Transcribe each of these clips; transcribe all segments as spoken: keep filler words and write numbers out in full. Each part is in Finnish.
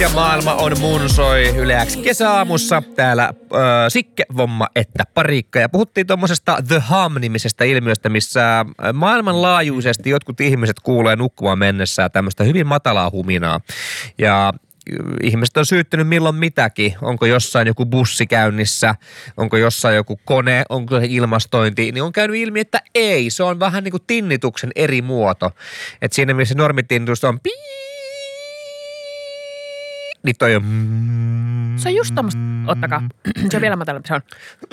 Ja maailma on mun soi Yle X kesäaamussa. Täällä äh, Sikke, Vomma että Parikka. Ja puhuttiin tuommoisesta The Hum-nimisestä ilmiöstä, missä maailmanlaajuisesti jotkut ihmiset kuulee nukkumaan mennessään tämmöistä hyvin matalaa huminaa. Ja ihmiset on syyttänyt milloin mitäkin. Onko jossain joku bussi käynnissä, onko jossain joku kone, onko se ilmastointi. Niin on käynyt ilmi, että ei. Se on vähän niin kuin tinnituksen eri muoto. Että siinä missä normitinnitus on pii, niin toi on... Se on just tommoista. Ottakaa. Se on vielä matalampi. Se on.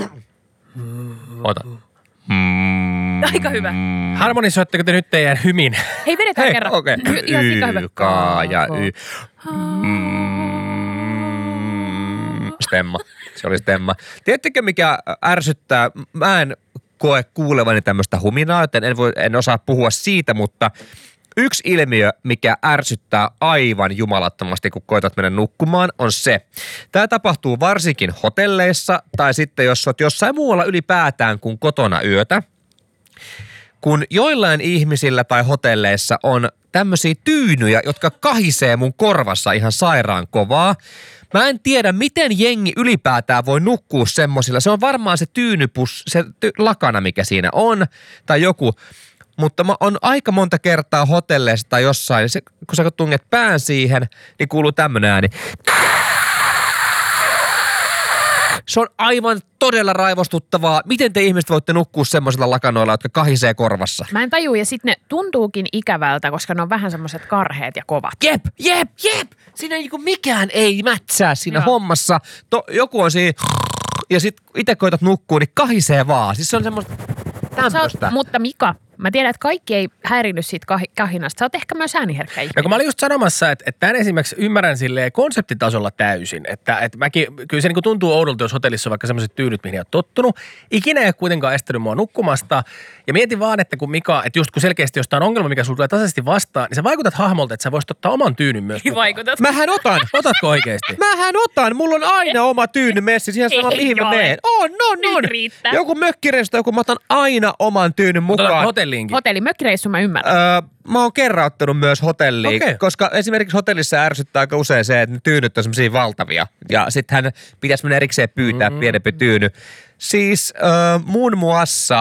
Ota. Aika hyvä. Harmonisoitteko te nyt teidän hymin? Hei, vedetään Hei, kerran. okei. Okay. Ihan sika hyvä. Y, ka ja y. Stemma. Se oli stemma. Tiedättekö mikä ärsyttää? Mä en koe kuulevani tämmöistä huminaa, joten en, voi, en osaa puhua siitä, mutta yksi ilmiö, mikä ärsyttää aivan jumalattomasti, kun koetat mennä nukkumaan, on se. Tämä tapahtuu varsinkin hotelleissa tai sitten jos olet jossain muualla ylipäätään kuin kotona yötä. Kun joillain ihmisillä tai hotelleissa on tämmöisiä tyynyjä, jotka kahisee mun korvassa ihan sairaan kovaa. Mä en tiedä, miten jengi ylipäätään voi nukkua semmosilla. Se on varmaan se tyynypus, se ty- lakana, mikä siinä on, tai joku. Mutta mä on aika monta kertaa hotelleissa tai jossain, se, kun sä tunget pään siihen, niin kuuluu tämmönen ääni. Se on aivan todella raivostuttavaa. Miten te ihmiset voitte nukkua semmoisilla lakanoilla, jotka kahisee korvassa? Mä en tajua, ja sitten ne tuntuukin ikävältä, koska ne on vähän semmoiset karheet ja kovat. Jep, jep, jep! Siinä niinku mikään ei mätsää siinä Joo. hommassa. To, joku on siinä ja sit itse koetat nukkua, niin kahisee vaan. Siis se on semmoista tämmöistä. Oot, mutta Mika, mä tiedän, että kaikki ei häirinyt siitä kah- kahinasta. Sä oot ehkä myös ääniherkkä ihminen. No kun mä olin just sanomassa, että, että tämän esimerkiksi ymmärrän silleen konseptitasolla täysin. Että, että mäkin, kyllä se niin kuin tuntuu oudolta, jos hotellissa on vaikka sellaiset tyynyt, mihin ei ole tottunut. Ikinä ei ole kuitenkaan estänyt mua nukkumasta. Ja mietin vaan, että kun Mika, että just kun selkeästi jostain ongelma, mikä sulla tulee tasaisesti vastaan, niin sä vaikutat hahmolta, että sä voisit ottaa oman tyynyn myös mukaan. Vaikutat. Mähän otan. Otatko oikeesti? Mähän otan. Mulla on aina oma tyyny messissä. Ihan sama, Ei mihin mä ole. meen. On, on, Nyt on. riittää. Joku mökkireista, joku mä otan aina oman tyynyn Otat mukaan. hotelliinkin. Hotelli, mökkireissu mä ymmärrän. Öö, mä oon kerran ottanut myös hotelliin, Okei. koska esimerkiksi hotellissa ärsyttää aika usein se, että ne tyynyt on semmosia valtavia. Ja sit hän pitäisi mennä erikseen pyytää mm-hmm. pienempi tyyny. Siis öö, muun muassa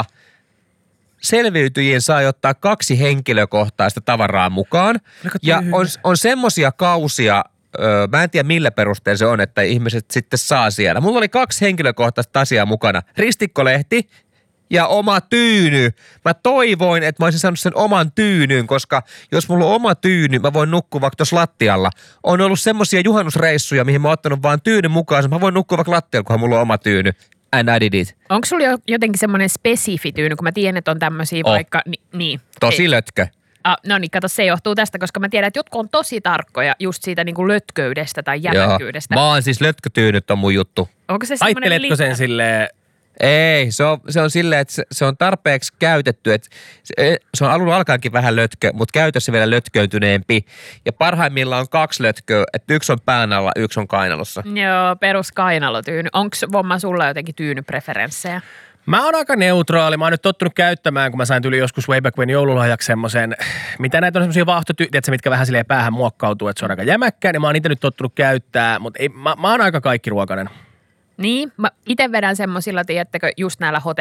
selviytyjiin saa ottaa kaksi henkilökohtaista tavaraa mukaan. Ja on, on semmosia kausia, öö, mä en tiedä millä perusteella se on, että ihmiset sitten saa siellä. Mulla oli kaksi henkilökohtaista asiaa mukana. Ristikkolehti ja oma tyyny. Mä toivoin, että mä olisin saanut sen oman tyynyn, koska jos mulla on oma tyyny, mä voin nukkua vaikka tuossa lattialla. On ollut semmosia juhannusreissuja, mihin mä oon ottanut vaan tyynyn mukaan. Mä voin nukkua vaikka lattialla, kunhan mulla on oma tyyny. And I did it. Onko sulla jo jotenkin semmoinen spesifi tyyny, kun mä tiedän, että on tämmöisiä Oh. vaikka, ni, niin. Tosi Ei. lötkö. Ah, no niin, kato, se johtuu tästä, koska mä tiedän, että jotkut on tosi tarkkoja just siitä niin kuin lötköydestä tai jämäkkyydestä. Mä oon siis lötkötyynyt on mun juttu. Onko se semmoinen Aitteletko sen silleen? Ei, se on, se on silleen, että se, se on tarpeeksi käytetty, että se, se on alun alkaenkin vähän lötkö, mutta käytössä vielä lötköytyneempi. Ja parhaimmillaan on kaksi lötköä, että yksi on pään alla, yksi on kainalossa. Joo, perus kainalotyyny. Onko Vomma sulla jotenkin tyynypreferenssejä? Mä oon aika neutraali. Mä oon nyt tottunut käyttämään, kun mä sain tuli joskus way back when joululahjaksi semmoisen, mitä näitä on semmoisia vaahtotyötä, mitkä vähän silleen päähän muokkautuu, että se on aika jämäkkä, niin mä oon niitä nyt tottunut käyttää, mutta ei, mä, mä oon aika kaikkiruokainen. Niin, mä itse vedän semmosilla, tiedättekö, just näillä hotelleilla.